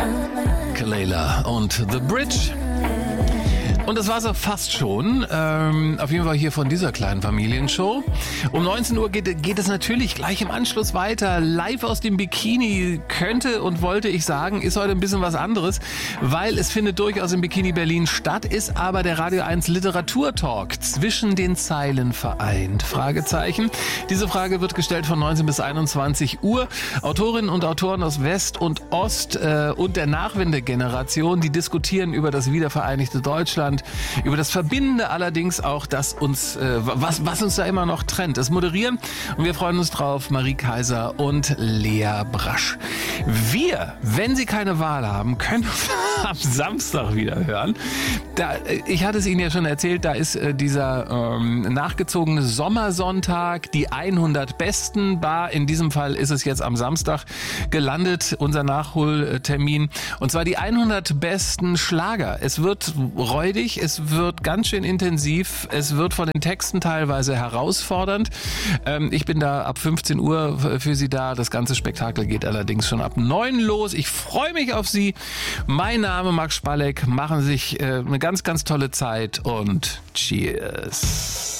Kelela und The Bridge. Und das war's auch fast schon. Auf jeden Fall hier von dieser kleinen Familienshow. Um 19 Uhr geht es natürlich gleich im Anschluss weiter. Live aus dem Bikini könnte und wollte ich sagen, ist heute ein bisschen was anderes, weil es findet durchaus im Bikini Berlin statt, ist aber der Radio 1 Literaturtalk zwischen den Zeilen vereint. Fragezeichen. Diese Frage wird gestellt von 19 bis 21 Uhr. Autorinnen und Autoren aus West und Ost und der Nachwendegeneration, die diskutieren über das wiedervereinigte Deutschland, über das Verbindende allerdings auch, das uns, was uns da immer noch trennt. Das moderieren und wir freuen uns drauf, Marie Kaiser und Lea Brasch. Wir, wenn Sie keine Wahl haben, können uns am Samstag wieder hören. Ich hatte es Ihnen ja schon erzählt, da ist dieser nachgezogene Sommersonntag, die 100 Besten Bar. In diesem Fall ist es jetzt am Samstag gelandet, unser Nachholtermin. Und zwar die 100 besten Schlager. Es wird räudig, es wird ganz schön intensiv, es wird von den Texten teilweise herausfordernd. Ich bin da ab 15 Uhr für Sie da. Das ganze Spektakel geht allerdings schon ab 9 los. Ich freue mich auf Sie. Mein Name Max Spalleck. Machen Sie sich eine ganz, ganz tolle Zeit und Cheers.